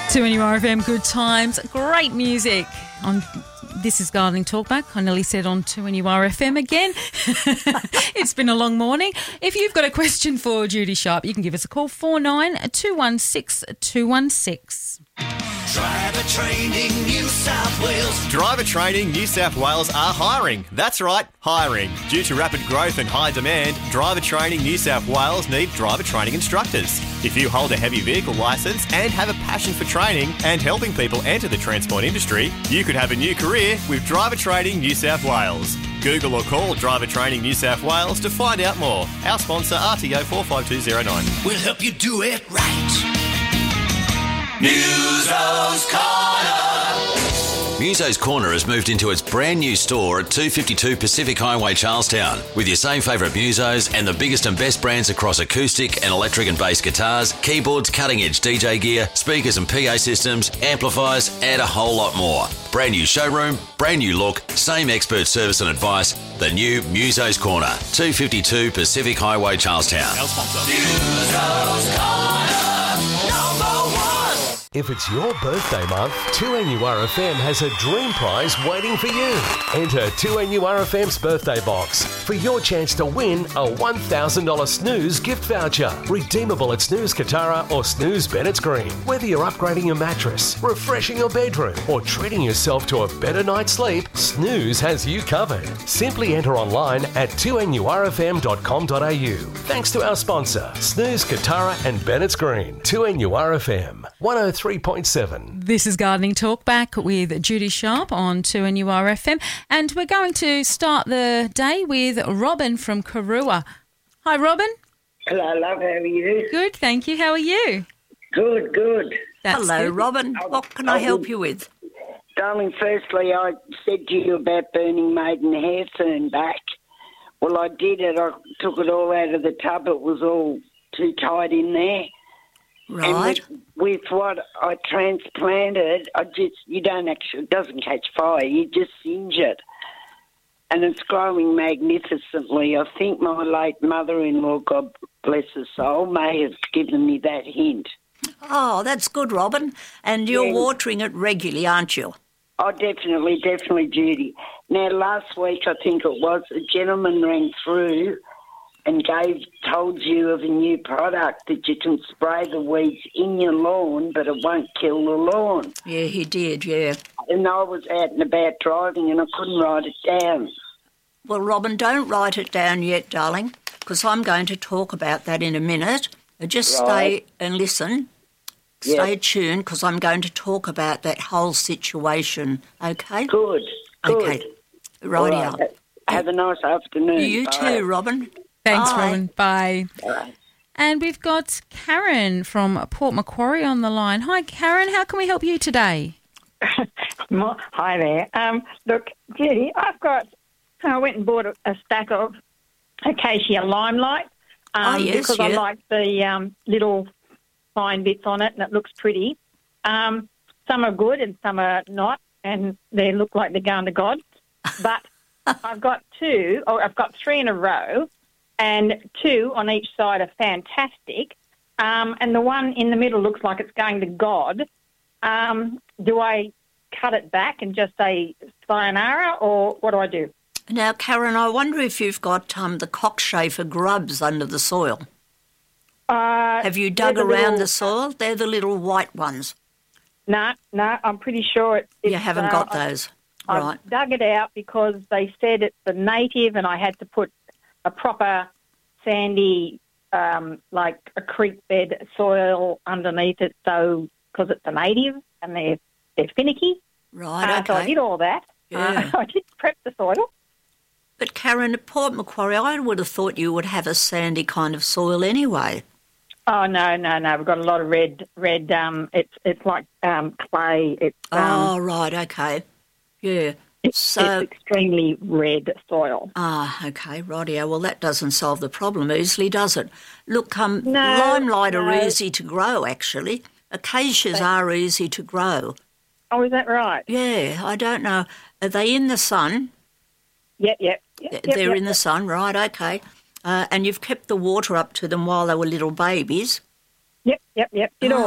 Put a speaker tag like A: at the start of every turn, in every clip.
A: 2NURFM, good times, great music. On This is Gardening Talkback. I nearly said on 2NURFM again. It's been a long morning. If you've got a question for Judy Sharp, you can give us a call, 49 216.
B: Driver Training New South Wales.
C: Driver Training New South Wales are hiring. That's right, hiring. Due to rapid growth and high demand, Driver Training New South Wales need driver training instructors. If you hold a heavy vehicle licence and have a passion for training and helping people enter the transport industry, you could have a new career with Driver Training New South Wales. Google or call Driver Training New South Wales to find out more. Our sponsor, RTO 45209.
B: We'll help you do it right. Muso's Corner.
D: Muso's Corner has moved into its brand new store at 252 Pacific Highway, Charlestown, with your same favourite Musos and the biggest and best brands across acoustic and electric and bass guitars, keyboards, cutting-edge DJ gear, speakers and PA systems, amplifiers, and a whole lot more. Brand new showroom, brand new look, same expert service and advice. The new Muso's Corner, 252 Pacific Highway, Charlestown.
C: Our sponsor.
B: Muso's Corner, number one.
E: If it's your birthday month, 2NURFM has a dream prize waiting for you. Enter 2NURFM's birthday box for your chance to win a $1,000 Snooze gift voucher. Redeemable at Snooze Katara or Snooze Bennett's Green. Whether you're upgrading your mattress, refreshing your bedroom, or treating yourself to a better night's sleep, Snooze has you covered. Simply enter online at 2NURFM.com.au. Thanks to our sponsor, Snooze Katara and Bennett's Green. 2NURFM 103.7.
A: This is Gardening Talk back with Judy Sharp on 2NURFM, and we're going to start the day with Robin from Karua. Hi, Robin.
F: Hello, love. How are you?
A: Good, thank you. How are you?
F: Good, good.
A: That's
G: Hello,
A: good.
G: Robin. What can I help you with?
F: Darling, firstly, I said to you about burning maiden hair fern back. Well, I did it. I took it all out of the tub. It was all too tight in there.
G: Right.
F: And with what I transplanted, it doesn't catch fire. You just singe it. And it's growing magnificently. I think my late mother-in-law, God bless her soul, may have given me that hint.
G: Oh, that's good, Robin. And you're
F: Yeah.
G: watering it regularly, aren't you?
F: Oh, definitely, Judy. Now, last week, I think it was, a gentleman rang through and told you of a new product that you can spray the weeds in your lawn, but it won't kill the lawn.
G: Yeah, he did, yeah.
F: And I was out and about driving and I couldn't write it down.
G: Well, Robin, don't write it down yet, darling, because I'm going to talk about that in a minute. Just stay and listen.
F: Yeah.
G: Stay tuned, because I'm going to talk about that whole situation, okay?
F: Good.
G: Okay. Righty
F: All
G: up.
F: right. Have a nice afternoon.
G: You
F: Bye.
G: too, Robin.
A: Thanks,
G: Bye.
A: Robin. Bye.
F: Bye.
A: And we've got Karen from Port Macquarie on the line. Hi, Karen. How can we help you today?
H: Hi there. Look, Judy, I went and bought a stack of acacia limelight because I like the little fine bits on it and it looks pretty. Some are good and some are not, and they look like they're going to God. But I've got three in a row, and two on each side are fantastic. And the one in the middle looks like it's going to God. Do I cut it back and just say sayonara, or what do I do?
G: Now, Karen, I wonder if you've got the cockchafer grubs under the soil. Have you dug around the soil? They're the little white ones.
H: No, I'm pretty sure it's...
G: You haven't got those. Right.
H: I dug it out because they said it's a native and I had to put a proper sandy, like a creek bed soil underneath it, so because it's a native and they're finicky.
G: Right, okay.
H: So I did all that.
G: Yeah.
H: I did prep the soil.
G: But Karen, at Port Macquarie, I would have thought you would have a sandy kind of soil anyway.
H: Oh, no. We've got a lot of red. It's like clay. It's,
G: right, okay. Yeah.
H: It's extremely red soil.
G: Okay, rightio. Well, that doesn't solve the problem easily, does it? Look, limelight are easy to grow, actually. Acacias are easy to grow.
H: Oh, is that right?
G: Yeah, I don't know. Are they in the sun?
H: Yep.
G: They're in the sun, right, okay. And you've kept the water up to them while they were little babies?
H: Yep. Did all that.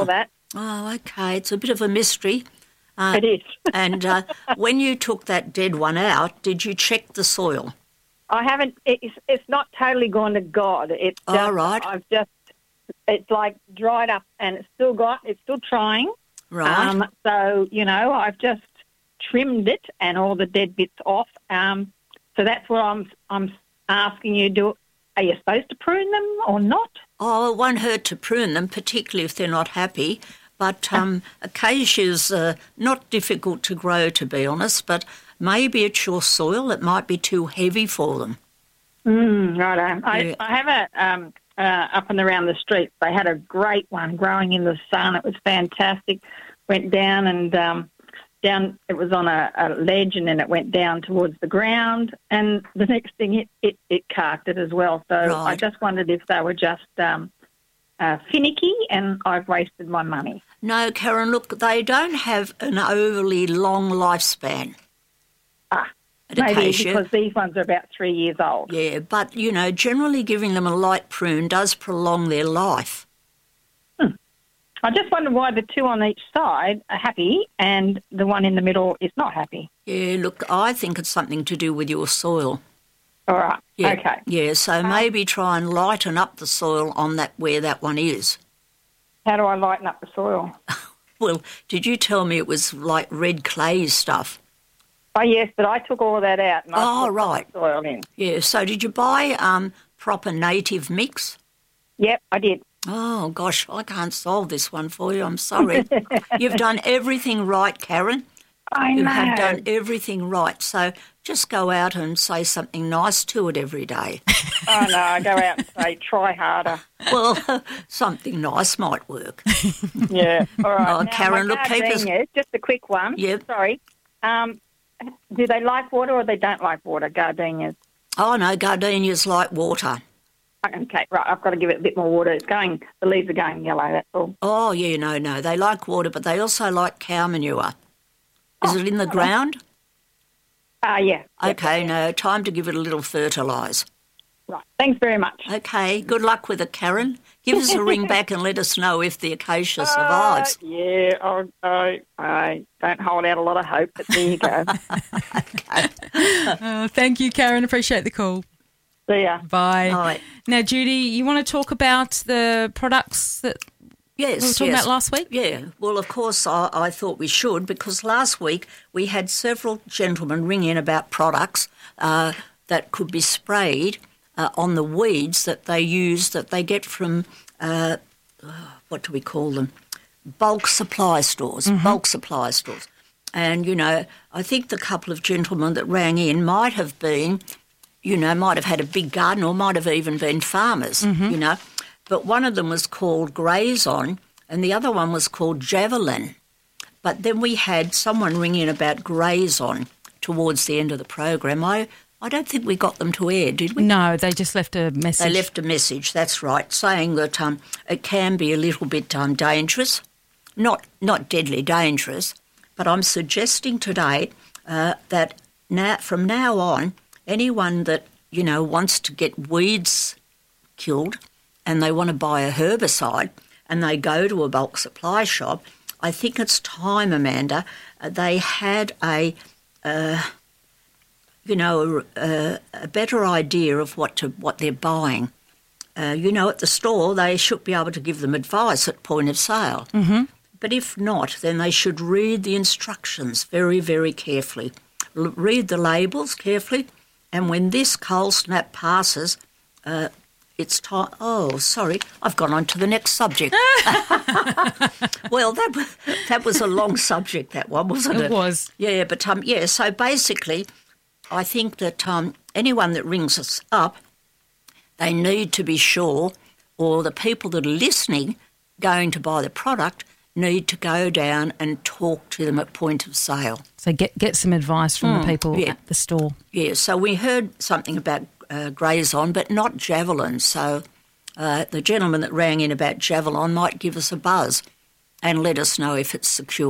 G: Oh, okay. It's a bit of a mystery.
H: It is.
G: And when you took that dead one out, did you check the soil?
H: I haven't. It's not totally gone to God. It's just,
G: right.
H: It's like dried up, and it's still trying.
G: Right.
H: So I've just trimmed it and all the dead bits off. So that's what I'm asking you. Are you supposed to prune them or not?
G: Oh, it won't hurt to prune them, particularly if they're not happy. But acacia's not difficult to grow, to be honest, but maybe it's your soil that might be too heavy for them.
H: Righto. I have up and around the street. They had a great one growing in the sun. It was fantastic. Went down and down. It was on a ledge, and then it went down towards the ground. And the next thing, it carked it as well. So
G: right.
H: I just wondered if they were just finicky, and I've wasted my money.
G: No, Karen, look, they don't have an overly long lifespan.
H: Maybe
G: acacia.
H: Because these ones are about 3 years old.
G: Yeah, but, generally giving them a light prune does prolong their life.
H: I just wonder why the two on each side are happy and the one in the middle is not happy.
G: Yeah, look, I think it's something to do with your soil.
H: All right,
G: yeah.
H: Okay.
G: Yeah, so maybe try and lighten up the soil on that where that one is.
H: How do I lighten up the soil?
G: Well, did you tell me it was like red clay stuff?
H: Oh, yes, but I took all of that out and I put
G: right.
H: soil in.
G: Yeah, so did you buy proper native mix?
H: Yep, I did.
G: Oh, gosh, I can't solve this one for you. I'm sorry. You've done everything right, Karen.
H: I know.
G: You have done everything right. So just go out and say something nice to it every day.
H: Oh, no, I go out and say, try harder.
G: Well, something nice might work.
H: Yeah, all right.
G: Oh,
H: now,
G: Karen, look, keep us...
H: just a quick one.
G: Yep.
H: Sorry. Do they like water or they don't like water, gardenias?
G: Oh, no, gardenias like water.
H: Okay, right, I've got to give it a bit more water. The leaves are going yellow, that's all.
G: Oh, yeah, no, they like water, but they also like cow manure. Is it in the ground?
H: Yeah.
G: Okay, no, time to give it a little fertilise.
H: Right, thanks very much.
G: Okay, good luck with it, Karen. Give us a ring back and let us know if the acacia survives.
H: Yeah, I don't hold out a lot of hope, but there you go.
G: Okay.
A: Thank you, Karen. Appreciate the call.
H: See ya.
A: Bye.
G: Bye.
A: Now, Judy, you want to talk about the products that we were talking about last week?
G: Yeah. Well, of course, I thought we should, because last week we had several gentlemen ring in about products that could be sprayed on the weeds that they use, that they get from, what do we call them? Bulk supply stores. Bulk supply stores. And, I think the couple of gentlemen that rang in might have been... might have had a big garden or might have even been farmers, But one of them was called Grazon and the other one was called Javelin. But then we had someone ring in about Grazon towards the end of the program. I don't think we got them to air, did we?
A: No, they just left a message.
G: They left a message, that's right, saying that it can be a little bit dangerous, not deadly dangerous, but I'm suggesting today that from now on, anyone that, wants to get weeds killed and they want to buy a herbicide and they go to a bulk supply shop, I think it's time, Amanda, they had a better idea of what they're buying. At the store, they should be able to give them advice at point of sale. Mm-hmm. But if not, then they should read the instructions very, very carefully. Read the labels carefully. And when this cold snap passes, it's time... Oh, sorry, I've gone on to the next subject. Well, that was a long subject, that one, wasn't it?
A: It was.
G: Yeah, but, so basically, I think that anyone that rings us up, they need to be sure, or the people that are listening, going to buy the product, need to go down and talk to them at point of sale.
A: So get some advice from the people at the store.
G: Yeah, so we heard something about Grazon, but not Javelin. So the gentleman that rang in about Javelin might give us a buzz and let us know if it's secure.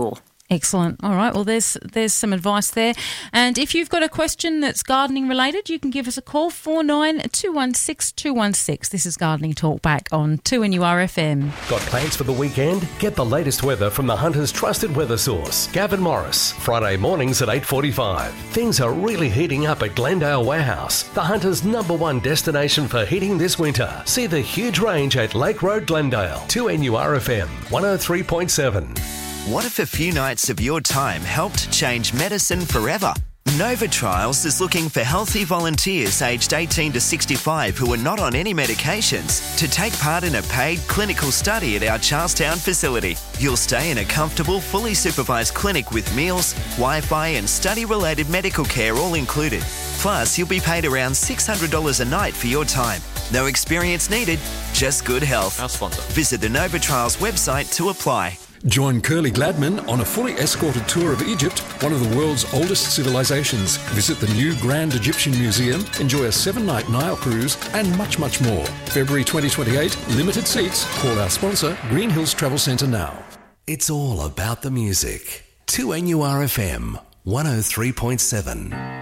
A: Excellent. All right. Well, there's some advice there. And if you've got a question that's gardening related, you can give us a call, 49216216 216. This is Gardening Talk Back on 2NURFM.
E: Got plans for the weekend? Get the latest weather from the Hunter's trusted weather source, Gavin Morris. Friday mornings at 8:45. Things are really heating up at Glendale Warehouse, the Hunter's #1 destination for heating this winter. See the huge range at Lake Road, Glendale. 2NURFM 103.7.
B: What if a few nights of your time helped change medicine forever? Nova Trials is looking for healthy volunteers aged 18 to 65 who are not on any medications to take part in a paid clinical study at our Charlestown facility. You'll stay in a comfortable, fully supervised clinic with meals, Wi-Fi and study-related medical care all included. Plus, you'll be paid around $600 a night for your time. No experience needed, just good health.
C: Our sponsor.
B: Visit the Nova Trials website to apply.
I: Join Curly Gladman on a fully escorted tour of Egypt, one of the world's oldest civilizations. Visit the new Grand Egyptian Museum, enjoy a 7-night Nile cruise, and much, much more. February 2028, limited seats. Call our sponsor, Green Hills Travel Centre now.
E: It's all about the music. 2NURFM 103.7.